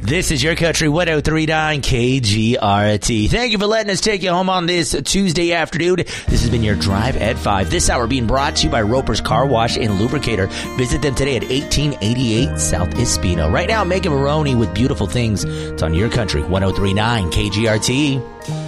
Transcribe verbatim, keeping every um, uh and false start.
This is Your Country one oh three point nine K G R T. Thank you for letting us take you home on this Tuesday afternoon. This has been your Drive at five. This hour being brought to you by Roper's Car Wash and Lubricator. Visit them today at eighteen eighty-eight South Espino. Right now, Megan Maroney with Beautiful Things. It's on Your Country one oh three point nine K G R T.